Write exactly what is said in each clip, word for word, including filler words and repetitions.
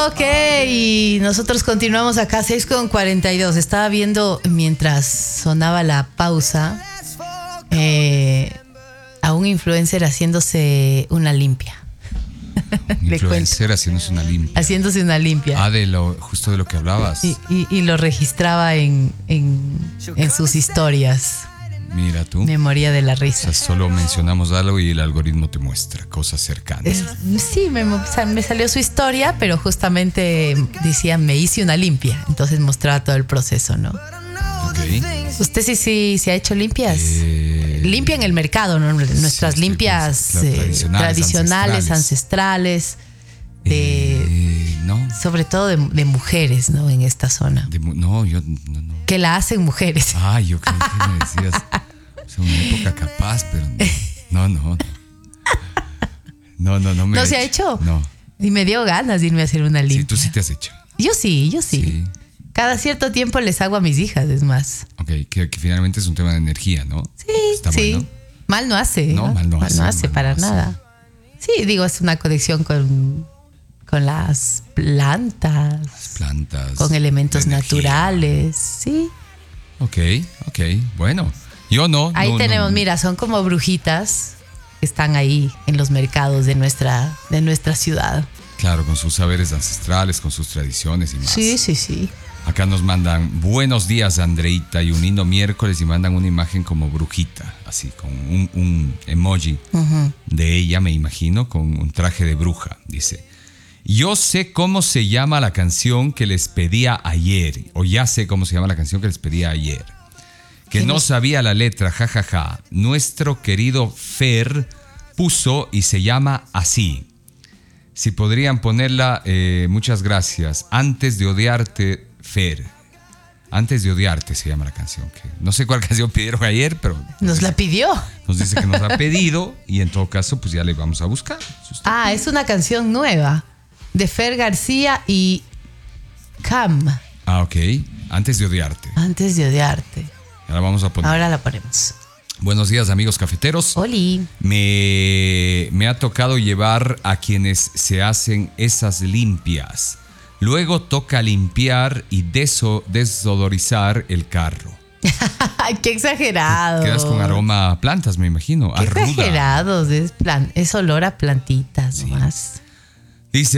Ok, y nosotros continuamos acá, seis con cuarenta y dos. Estaba viendo mientras sonaba la pausa eh, a un influencer haciéndose una limpia. Influencer haciéndose una limpia. Haciéndose una limpia. Ah, de lo, justo de lo que hablabas. Y, y, y lo registraba en, en, en sus historias. Mira tú. Me moría de la O risa. sea, solo mencionamos algo y el algoritmo te muestra cosas cercanas. Es- sí, me, o sea, me salió su historia, pero justamente decía, me hice una limpia. Entonces mostraba todo el proceso, ¿no? Ok. ¿Usted sí, sí, se ha hecho limpias? Eh, Limpia en el mercado, ¿no? Nuestras sí, limpias sí, claro, eh, tradicionales, tradicionales, ancestrales, de, eh, no. sobre todo de, de mujeres, ¿no? En esta zona. De mu- no, yo no, no. Que la hacen mujeres. Ah, yo creí que me decías. O sea, una época capaz, pero no, no, no. No, no, no me ¿No he se ha hecho? No. Y me dio ganas de irme a hacer una limpia. Sí, tú sí te has hecho. Yo sí, yo sí. Sí. Cada cierto tiempo les hago a mis hijas, es más. Ok, que, que finalmente es un tema de energía, ¿no? Sí, Está sí. bueno. Mal no hace. No, mal no hace, Mal no hace mal no para hace. nada. Sí, digo, es una conexión con, con las plantas, Las plantas. con elementos la energía. naturales. Sí. Ok, ok. Bueno, yo no. Ahí no, tenemos, no. mira, son como brujitas que están ahí en los mercados de nuestra, de nuestra ciudad. Claro, con sus saberes ancestrales, con sus tradiciones y más. Sí, sí, sí. Acá nos mandan buenos días, Andreita, y un lindo miércoles, y mandan una imagen como brujita, así, con un, un emoji Ujú. de ella, me imagino, con un traje de bruja. Dice: yo sé cómo se llama la canción que les pedía ayer, o ya sé cómo se llama la canción que les pedía ayer, que no sabía la letra, jajaja. Ja, ja. Nuestro querido Fer puso y se llama así. Si podrían ponerla, eh, muchas gracias. Antes de odiarte, Fer. Antes de odiarte se llama la canción. Que no sé cuál canción pidieron ayer, pero Nos la pidió. nos dice que nos ha pedido y en todo caso, pues ya le vamos a buscar. Si usted- Ah, es una canción nueva de Fer García y Cam. Ah, ok. Antes de odiarte. Antes de odiarte. Ahora vamos a poner. Ahora la ponemos. Buenos días, amigos cafeteros. Oli. Me, me ha tocado llevar a quienes se hacen esas limpias. Luego toca limpiar y deso, desodorizar el carro. Ay, qué exagerado. Quedas con aroma a plantas, me imagino. Qué A ruda. exagerados. Es, plan, es olor a plantitas Sí. nomás. Dice,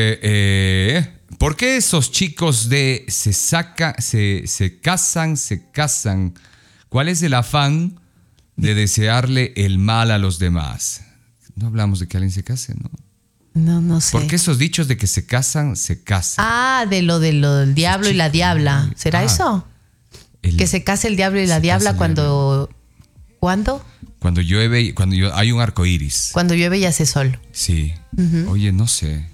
eh, ¿por qué esos chicos de se saca, se, se casan, se casan? ¿Cuál es el afán de desearle el mal a los demás? No hablamos de que alguien se case, ¿no? No, no sé. ¿Por qué esos dichos de que se casan, se casan? Ah, de lo de lo del diablo y la diabla. ¿Será Ah, eso? El- Que se case el diablo y la se diabla casa el cuando. ¿Cuándo? Cuando llueve, cuando yo- hay un arco iris. Cuando llueve y hace sol. Sí. Oye, no sé.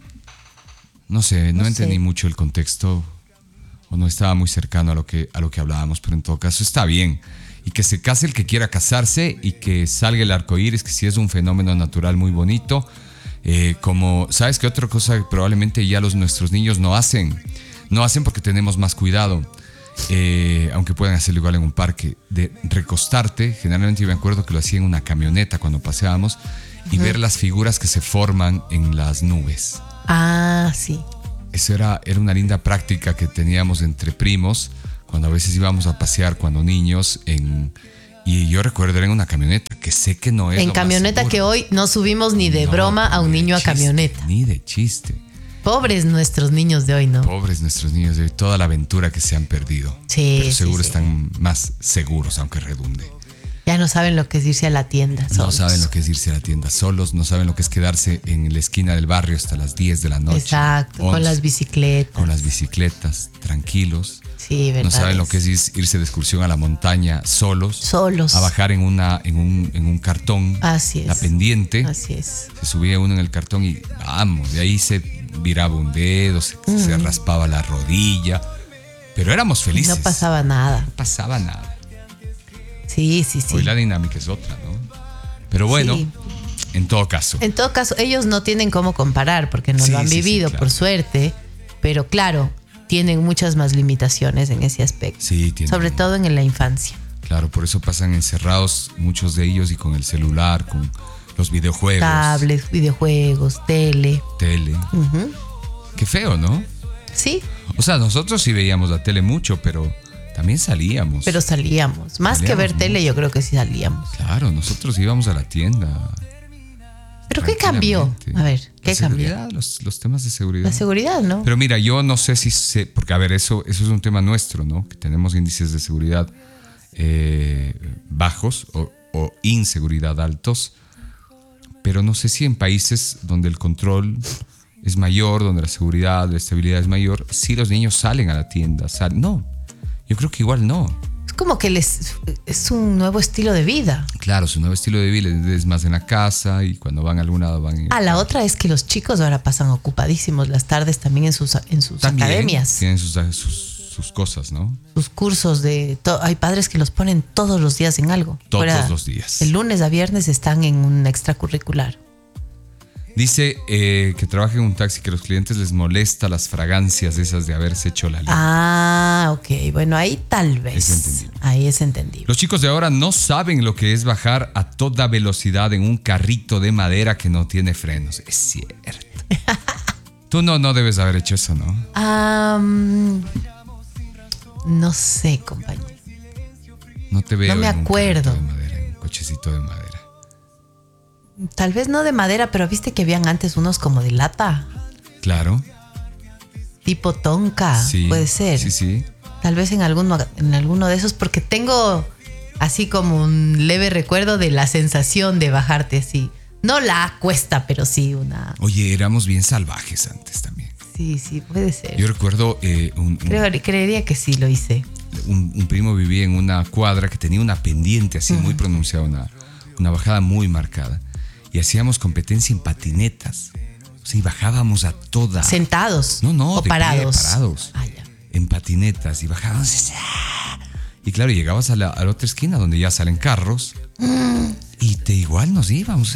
No sé, no, No entendí sé. mucho el contexto o no estaba muy cercano a lo que a lo que hablábamos, pero en todo caso está bien. Y que se case el que quiera casarse y que salga el arco iris, que sí es un fenómeno natural muy bonito. Eh, como, ¿sabes qué otra cosa que probablemente ya los nuestros niños no hacen? No hacen porque tenemos más cuidado. Eh, aunque puedan hacerlo igual en un parque, de recostarte. Generalmente yo me acuerdo que lo hacía en una camioneta cuando paseábamos y ver las figuras que se forman en las nubes. Ah, sí. Eso era, era una linda práctica que teníamos entre primos cuando a veces íbamos a pasear cuando niños en, y yo recuerdo era en una camioneta que sé que no es En lo más camioneta seguro. que hoy no subimos ni de No, broma a un ni de niño a chiste, camioneta. ni de chiste. Pobres nuestros niños de hoy, ¿no? Pobres nuestros niños de hoy, toda la aventura que se han perdido. Sí, Pero sí, seguro sí. están más seguros, aunque redunde. Ya no saben lo que es irse a la tienda. No solos. saben lo que es irse a la tienda solos, no saben lo que es quedarse en la esquina del barrio hasta las diez de la noche. Exacto, con once, las bicicletas. con las bicicletas, tranquilos. Sí, verdad. No saben lo que es ir- irse de excursión a la montaña solos. Solos. A bajar en, una, en, un, en un cartón. Así es. La pendiente. Así es. Se subía uno en el cartón y vamos, de ahí se viraba un dedo, se, se raspaba la rodilla. Pero éramos felices. No pasaba nada. No pasaba nada. Sí, sí, sí. Hoy la dinámica es otra, ¿no? Pero bueno, Sí. en todo caso. En todo caso, ellos no tienen cómo comparar porque no Sí, lo han sí, sí, vivido, claro. por suerte. Pero claro, tienen muchas más limitaciones en ese aspecto. Sí, tienen. Sobre todo en la infancia. Claro, por eso pasan encerrados muchos de ellos y con el celular, con los videojuegos, Tablets, videojuegos, tele. tele. Ujú. Qué feo, ¿no? Sí. O sea, nosotros sí veíamos la tele mucho, pero también salíamos. Pero salíamos. Más salíamos que ver tele, mucho. Yo creo que sí salíamos. Claro, nosotros íbamos a la tienda. ¿Pero qué cambió? A ver, ¿qué la cambió? Los, los temas de seguridad. La seguridad, ¿no? Pero mira, yo no sé si sé, porque a ver, eso, eso es un tema nuestro, ¿no? Que tenemos índices de seguridad eh, bajos o, o inseguridad altos, pero no sé si en países donde el control es mayor, donde la seguridad, la estabilidad es mayor, si los niños salen a la tienda, salen. No, yo creo que igual no. Es como que les, es un nuevo estilo de vida. Claro, su nuevo estilo de vida es más en la casa y cuando van a algún lado van en Ah, la otra es que los chicos ahora pasan ocupadísimos las tardes también en sus, en sus también academias. Tienen sus, sus, sus cosas, ¿no? Sus cursos de... To, hay padres que los ponen todos los días en algo. Todos Fuera, los días. El lunes a viernes están en un extracurricular. Dice eh, que trabaja en un taxi, que a los clientes les molesta las fragancias esas de haberse hecho la lengua. Ah, ok. Bueno, ahí tal vez. Es entendible. Ahí es entendible. Los chicos de ahora no saben lo que es bajar a toda velocidad en un carrito de madera que no tiene frenos. Es cierto. Tú no, no debes haber hecho eso, ¿no? Um, no sé, compañero. No te veo. No me en acuerdo. Un carrito de madera, en un cochecito de madera. Tal vez no de madera, pero viste que habían antes unos como de lata. Claro. Tipo tonka, Sí, puede ser. Sí, sí. Tal vez en alguno, en alguno de esos, porque tengo así como un leve recuerdo de la sensación de bajarte así. No la cuesta, pero sí una... Oye, éramos bien salvajes antes también. Sí, sí, puede ser. Yo recuerdo eh, un, un, Creo, creería que sí lo hice. Un, un primo vivía en una cuadra que tenía una pendiente así uh-huh. muy pronunciada, una, una bajada muy marcada. Y hacíamos competencia en patinetas. O sea, y bajábamos a toda. ¿Sentados? No, no, ¿O de parados? Pie, parados. Ah, ya. En patinetas y bajábamos. Y claro, llegabas a la, a la otra esquina donde ya salen carros. Mm. Y te igual nos íbamos.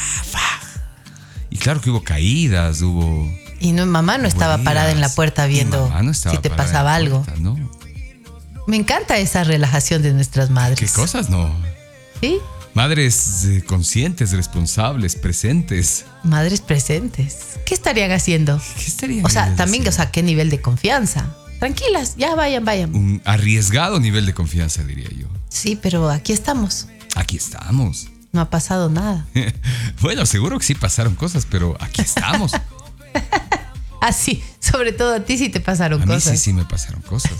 Y claro que hubo caídas, hubo... Y no, mamá no estaba huellas, parada en la puerta viendo no si te pasaba algo. Puerta, no. Me encanta esa relajación de nuestras madres. ¿Qué cosas no? ¿Sí? Madres eh, conscientes, responsables, presentes. Madres presentes. ¿Qué estarían haciendo? ¿Qué estarían O sea, haciendo? también, o sea, ¿qué nivel de confianza? Tranquilas, ya vayan, vayan. Un arriesgado nivel de confianza, diría yo. Sí, pero aquí estamos. Aquí estamos. No ha pasado nada. Bueno, seguro que sí pasaron cosas, pero aquí estamos. Ah, sí, sobre todo a ti sí te pasaron a cosas. A mí sí, sí me pasaron cosas.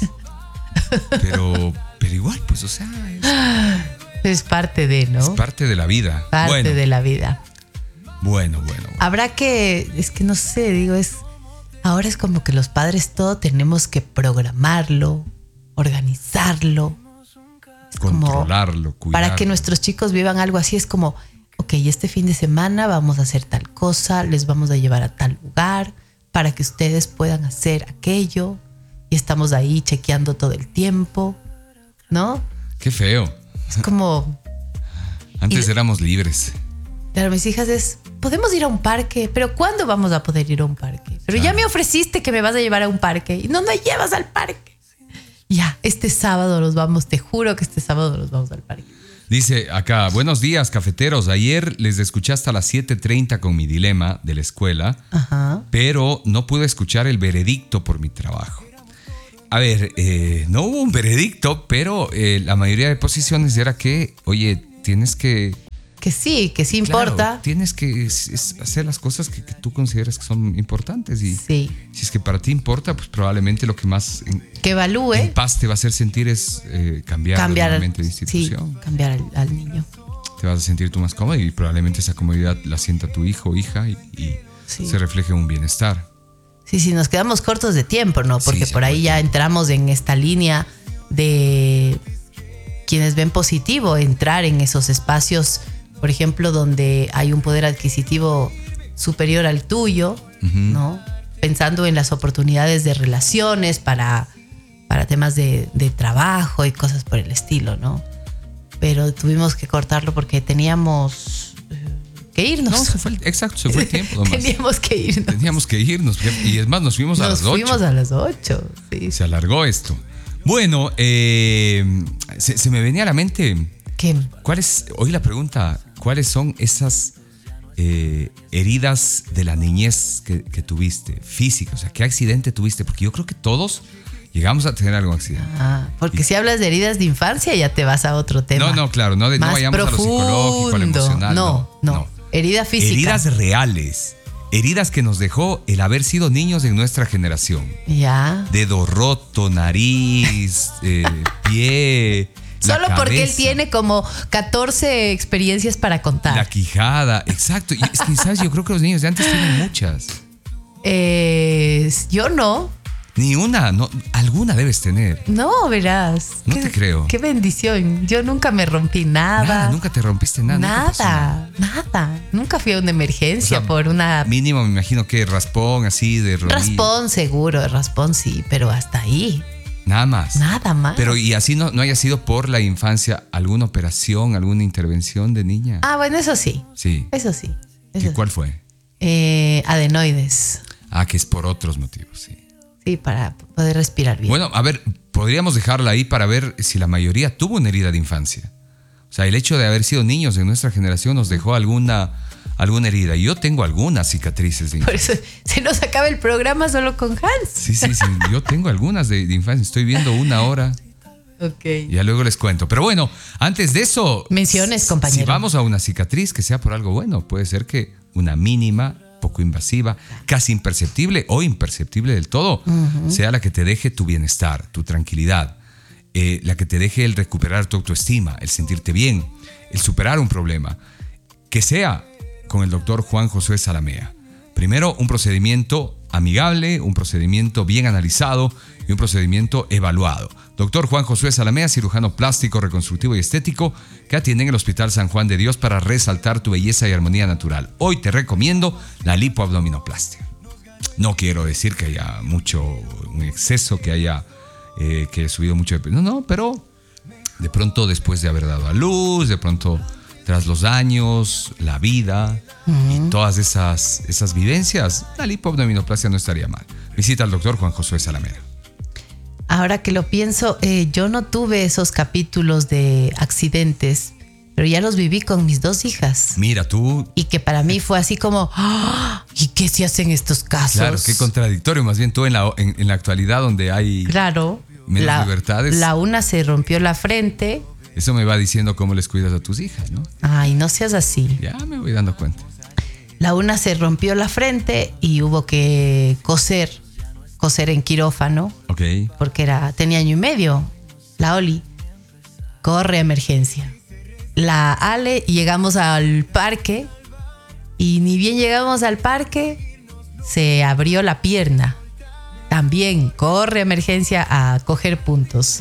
Pero, pero igual, pues, o sea... Es, es parte de, ¿no? Es parte de la vida. Parte bueno, de la vida. Bueno, bueno, bueno. Habrá que, es que no sé, digo, es... Ahora es como que los padres todo tenemos que programarlo, organizarlo. Controlarlo, cuidarlo. Para que nuestros chicos vivan algo así, es como, ok, este fin de semana vamos a hacer tal cosa, les vamos a llevar a tal lugar, para que ustedes puedan hacer aquello. Y estamos ahí chequeando todo el tiempo, ¿no? Qué feo. Es como... Antes y, éramos libres. Claro, mis hijas es, podemos ir a un parque, pero ¿cuándo vamos a poder ir a un parque? Pero claro. Ya me ofreciste que me vas a llevar a un parque y no me llevas al parque. Ya, este sábado nos vamos, te juro que este sábado nos vamos al parque. Dice acá, buenos días, cafeteros. Ayer les escuché hasta las siete treinta con mi dilema de la escuela, Ajá. pero no pude escuchar el veredicto por mi trabajo. A ver, eh, no hubo un veredicto, pero eh, la mayoría de posiciones era que, oye, tienes que... Que sí, que sí importa. Claro, tienes que es, es hacer las cosas que, que tú consideras que son importantes. Y sí. Si es que para ti importa, pues probablemente lo que más en, que evalúe. En paz te va a hacer sentir es eh, cambiar, cambiar realmente de institución. Sí, cambiar al, al niño. Te vas a sentir tú más cómodo y probablemente esa comodidad la sienta tu hijo o hija y, y sí. se refleje en un bienestar. Sí, sí, nos quedamos cortos de tiempo, ¿no? Porque sí, por ahí ya entramos en esta línea de quienes ven positivo entrar en esos espacios, por ejemplo, donde hay un poder adquisitivo superior al tuyo, uh-huh. ¿no? Pensando en las oportunidades de relaciones para, para temas de, de trabajo y cosas por el estilo, ¿no? Pero tuvimos que cortarlo porque teníamos que irnos. No, se fue el, exacto, se fue el tiempo. Nomás. Teníamos que irnos. Teníamos que irnos. Y es más, nos fuimos nos a las ocho. Nos fuimos a las ocho, sí. Se alargó esto. Bueno, eh, se, se me venía a la mente... ¿Qué? ¿Cuál es, hoy la pregunta, cuáles son esas eh, heridas de la niñez que, que tuviste, físicas, o sea, ¿qué accidente tuviste? Porque yo creo que todos llegamos a tener algún accidente. Ah, porque y, si hablas de heridas de infancia ya te vas a otro tema. No, no, claro, no, de, no vayamos profundo. A lo psicológico, a lo emocional. No, no, no. Herida física. Heridas reales. Heridas que nos dejó el haber sido niños en nuestra generación. Ya. Dedo roto, nariz, eh, pie. Solo porque él tiene como catorce experiencias para contar. La quijada, exacto. Y es que, ¿sabes? Yo creo que los niños de antes tienen muchas. Eh, yo no. Ni una, no, alguna debes tener. No, verás. No qué, te creo. Qué bendición. Yo nunca me rompí nada. Nada, nunca te rompiste nada. Nada, nada. nada. Nunca fui a una emergencia, o sea, por una... Mínimo me imagino que raspón así de rodilla. Raspón seguro, raspón sí, pero hasta ahí. Nada más. Nada más. Pero y así no, no haya sido por la infancia, alguna operación, alguna intervención de niña. Ah, bueno, eso sí. Sí. Eso sí. Eso ¿Y sí. cuál fue? Eh, adenoides. Ah, que es por otros motivos, sí. Sí, para poder respirar bien. Bueno, a ver, podríamos dejarla ahí para ver si la mayoría tuvo una herida de infancia. O sea, el hecho de haber sido niños de nuestra generación nos dejó alguna, alguna herida. Y yo tengo algunas cicatrices de infancia. Por eso se nos acaba el programa solo con Hans. Sí, sí, sí. Yo tengo algunas de, de infancia. Estoy viendo una ahora. Ok. Ya luego les cuento. Pero bueno, antes de eso... Menciones, compañero. Si vamos a una cicatriz que sea por algo bueno, puede ser que una mínima, poco invasiva, casi imperceptible o imperceptible del todo, uh-huh. sea la que te deje tu bienestar, tu tranquilidad, eh, la que te deje el recuperar tu autoestima, el sentirte bien, el superar un problema. Que sea con el doctor Juan Josué Zalamea. Primero, un procedimiento amigable, un procedimiento bien analizado y un procedimiento evaluado. Doctor Juan Josué Zalamea, cirujano plástico, reconstructivo y estético, que atiende en el Hospital San Juan de Dios para resaltar tu belleza y armonía natural. Hoy te recomiendo la lipoabdominoplastia. No quiero decir que haya mucho, un exceso, que haya, eh, que haya subido mucho de peso. No, no, pero de pronto después de haber dado a luz, de pronto tras los años, la vida uh-huh. y todas esas, esas vivencias, la lipoabdominoplastia no estaría mal. Visita al doctor Juan Josué Zalamea. Ahora que lo pienso, eh, yo no tuve esos capítulos de accidentes, pero ya los viví con mis dos hijas. Mira, tú... Y que para mí fue así como, ¡oh! ¿Y qué se hace en estos casos? Claro, qué contradictorio. Más bien tú en la, en, en la actualidad donde hay claro, menos la, libertades. La una se rompió la frente. Eso me va diciendo cómo les cuidas a tus hijas, ¿no? Ay, no seas así. Ya me voy dando cuenta. La una se rompió la frente y hubo que coser. coser en quirófano, okay. porque era, tenía año y medio. La Oli corre a emergencia. La Ale, llegamos al parque y ni bien llegamos al parque, se abrió la pierna. También corre a emergencia a coger puntos.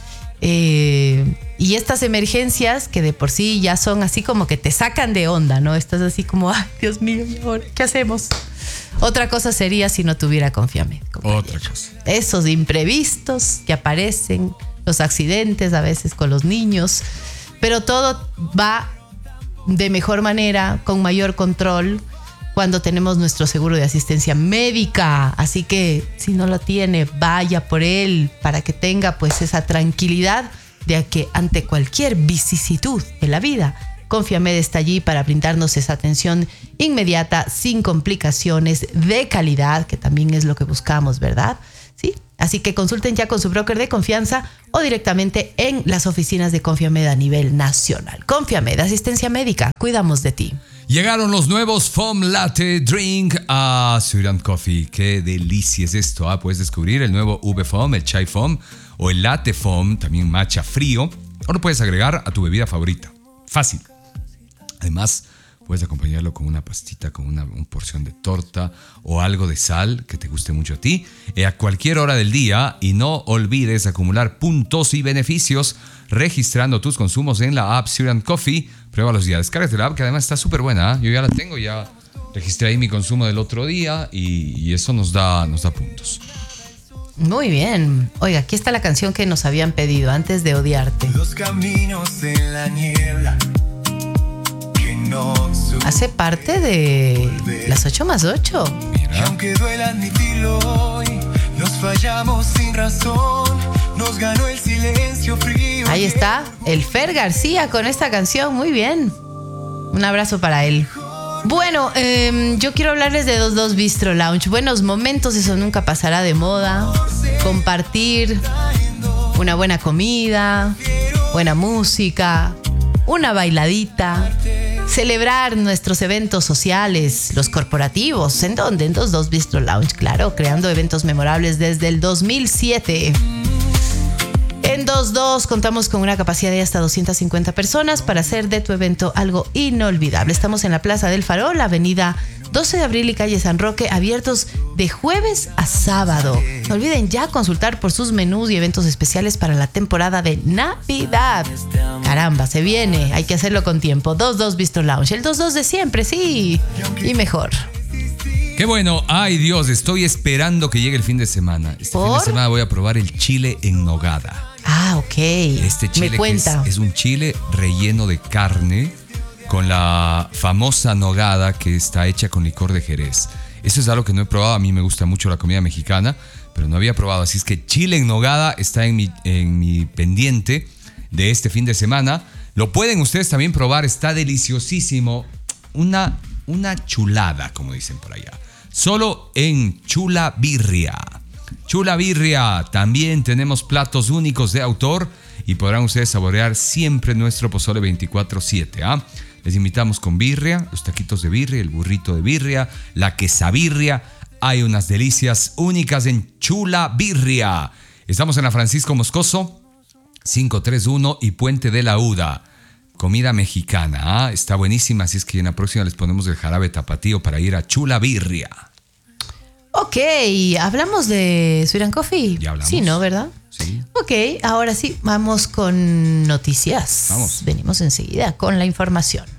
Eh, y estas emergencias que de por sí ya son así como que te sacan de onda, ¿no? Estás así como, ay, Dios mío, ahora, ¿qué hacemos? Otra cosa sería si no tuviera Confiamed. Otra cosa. Esos imprevistos que aparecen, los accidentes a veces con los niños, pero todo va de mejor manera, con mayor control, cuando tenemos nuestro seguro de asistencia médica. Así que si no lo tiene, vaya por él para que tenga pues esa tranquilidad de que ante cualquier vicisitud de la vida, Confiamed está allí para brindarnos esa atención inmediata, sin complicaciones, de calidad, que también es lo que buscamos, ¿verdad? ¿Sí? Así que consulten ya con su broker de confianza o directamente en las oficinas de Confiamed a nivel nacional. Confiamed, asistencia médica, cuidamos de ti. Llegaron los nuevos Foam Latte Drink a Sudan Coffee. Qué delicia es esto, ¿ah? Puedes descubrir el nuevo V Foam, el Chai Foam o el Latte Foam, también matcha frío, o lo puedes agregar a tu bebida favorita. Fácil. Además, puedes acompañarlo con una pastita, con una, una porción de torta o algo de sal que te guste mucho a ti, eh, a cualquier hora del día. Y no olvides acumular puntos y beneficios registrando tus consumos en la app Sudan Coffee. Pruébalos ya, descárgate la app, que además está súper buena, ¿eh? Yo ya la tengo, ya registré ahí mi consumo del otro día y, y eso nos da, nos da puntos. Muy bien. Oiga, aquí está la canción que nos habían pedido antes de odiarte. Los caminos en la niebla. No hace parte de las ocho más ocho. Y aunque duela admitirlo hoy, nos fallamos sin razón, nos ganó el silencio frío. Ahí está el Fer García con esta canción, muy bien. Un abrazo para él. Bueno, eh, yo quiero hablarles de dos dos Bistro Lounge. Buenos momentos, eso nunca pasará de moda. Compartir una buena comida, buena música, una bailadita. Celebrar nuestros eventos sociales, los corporativos. ¿En dónde? En dos dos Bistro Lounge, claro, creando eventos memorables desde el dos mil siete. En dos dos contamos con una capacidad de hasta doscientas cincuenta personas para hacer de tu evento algo inolvidable. Estamos en la Plaza del Farol, avenida doce de abril y calle San Roque, abiertos de jueves a sábado. No olviden ya consultar por sus menús y eventos especiales para la temporada de Navidad. Caramba, se viene, hay que hacerlo con tiempo. dos dos Bistro Lounge, el dos dos de siempre, sí, y mejor. Qué bueno, ay Dios, estoy esperando que llegue el fin de semana. Este ¿Por? fin de semana voy a probar el chile en nogada. Ah, ok. Este chile Me cuenta. que es, es un chile relleno de carne con la famosa nogada que está hecha con licor de Jerez. Eso es algo que no he probado. A mí me gusta mucho la comida mexicana, pero no había probado. Así es que chile en nogada está en mi, en mi pendiente de este fin de semana. Lo pueden ustedes también probar. Está deliciosísimo. Una, una chulada, como dicen por allá. Solo en Chula Birria. Chula Birria. También tenemos platos únicos de autor y podrán ustedes saborear siempre nuestro pozole veinticuatro siete. ¿ah? Les invitamos con birria, los taquitos de birria, el burrito de birria, la quesabirria. Hay unas delicias únicas en Chula Birria. Estamos en la Francisco Moscoso, quinientos treinta y uno y Puente de la Uda. Comida mexicana, ¿ah? Está buenísima, así es que en la próxima les ponemos el jarabe tapatío para ir a Chula Birria. Ok, ¿hablamos de Sweet and Coffee? Ya hablamos. Sí, ¿no? ¿Verdad? Sí. Ok, ahora sí, vamos con noticias. Vamos. Venimos enseguida con la información.